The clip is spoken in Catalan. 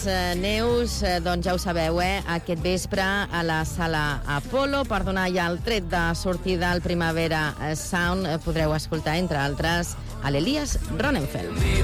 Neus, doncs ja ho sabeu, aquest vespre a la Sala Apolo, per donar ja el tret de sortida al Primavera Sound, podreu escoltar, entre altres, a l'Elias Ronenfeld.